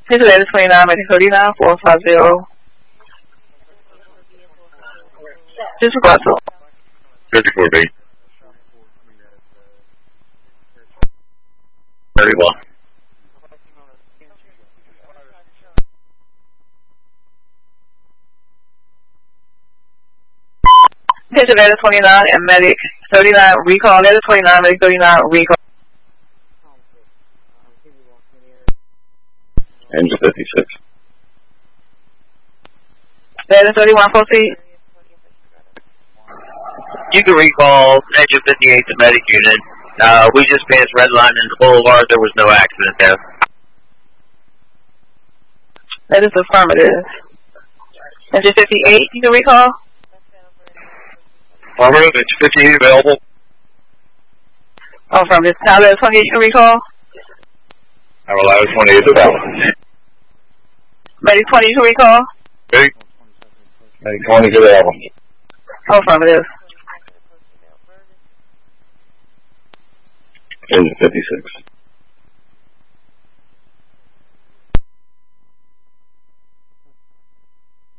This is 29, medic 39, 450. Just Russell. 54B. 31. Attention, letter 29 and medic 39, recall. Letter 29, medic 39, recall. Engine 56. Letter 31, proceed. You can recall engine 58 to medic unit. We just passed red line in the boulevard. There was no accident there. That is affirmative. Engine 58, you can recall. Affirmative, it's 58 available. Affirmative. Now letter 28, you can recall. I will allow 28 available. Medic 20, you can recall. Okay. Medic 20 is available. Affirmative. Engine 56.